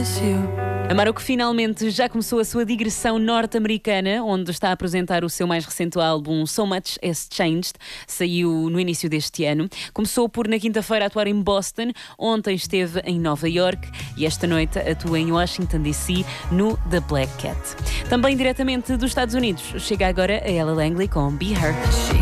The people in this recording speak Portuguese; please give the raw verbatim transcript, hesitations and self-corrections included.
A Maroc finalmente já começou a sua digressão norte-americana, onde está a apresentar o seu mais recente álbum So Much Has Changed. Saiu no início deste ano. Começou por, na quinta-feira, atuar em Boston. Ontem esteve em Nova York e esta noite atua em Washington, D C, no The Black Cat. Também diretamente dos Estados Unidos, chega agora a Ella Langley com Be Her.